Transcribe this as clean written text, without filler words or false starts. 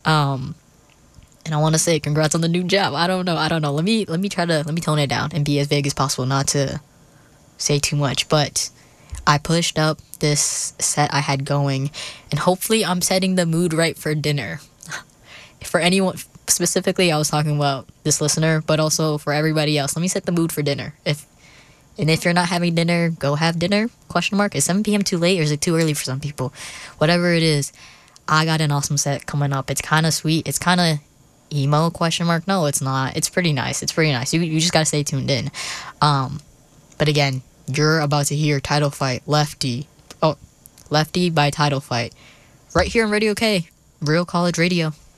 And I want to say congrats on the new job. I don't know. Let me tone it down and be as vague as possible, not to say too much. But I pushed up this set I had going, and hopefully I'm setting the mood right for dinner. For anyone specifically, I was talking about this listener, but also for everybody else. Let me set the mood for dinner. If you're not having dinner, go have dinner? Question mark. Is 7 p.m. too late, or is it too early for some people? Whatever it is, I got an awesome set coming up. It's kind of sweet. It's kind of emo? Question mark. No, it's not. It's pretty nice. It's pretty nice. You just gotta stay tuned in. But again, you're about to hear Title Fight Lefty. Oh, Lefty by Title Fight, right here on Radio K, Real College Radio.